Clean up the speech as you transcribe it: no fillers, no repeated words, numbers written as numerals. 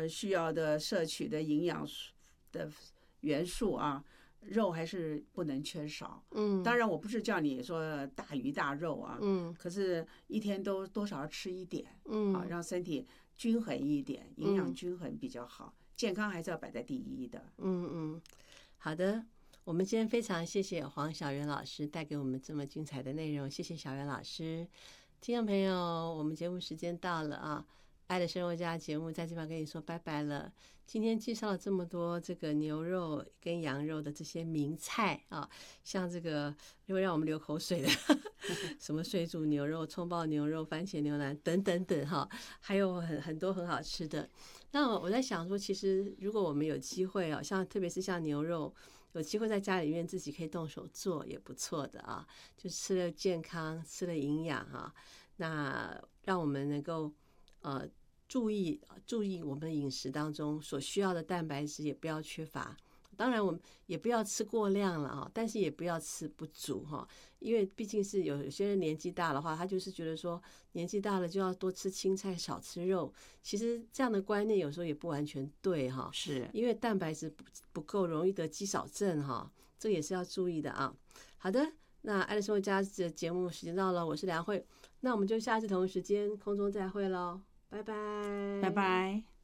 需要的摄取的营养的元素啊，肉还是不能缺少。当然我不是叫你说大鱼大肉啊，可是一天都多少吃一点，让身体均衡一点，营养均衡比较好，健康还是要摆在第一的。 好的，我们今天非常谢谢黄小媛老师带给我们这么精彩的内容，谢谢小媛老师。听众朋友，我们节目时间到了啊，爱的生活家节目在这边跟你说拜拜了。今天介绍了这么多这个牛肉跟羊肉的这些名菜啊，像这个会让我们流口水的什么水煮牛肉、葱爆牛肉、番茄牛腩等等等哈，还有很多很好吃的。那我在想说，其实如果我们有机会啊，像特别是像牛肉，有机会在家里面自己可以动手做也不错的啊，就吃了健康，吃了营养啊，那让我们能够注意我们的饮食当中所需要的蛋白质也不要缺乏。当然我们也不要吃过量了啊，但是也不要吃不足哈，因为毕竟是有些人年纪大的话，他就是觉得说年纪大了就要多吃青菜少吃肉，其实这样的观念有时候也不完全对哈， 是因为蛋白质不够容易得肌少症哈，这也是要注意的啊。好的，那爱的生活家的节目时间到了，我是梁慧，那我们就下次同一时间空中再会喽，拜拜， 拜拜。